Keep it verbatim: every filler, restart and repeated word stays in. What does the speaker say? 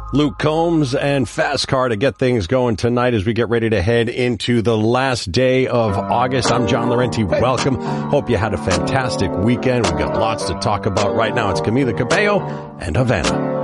Luke Combs and Fast Car to get things going tonight as we get ready to head into the last day of August. I'm John Laurenti. Welcome. Hope you had a fantastic weekend. We've got lots to talk about right now. It's Camila Cabello and Havana.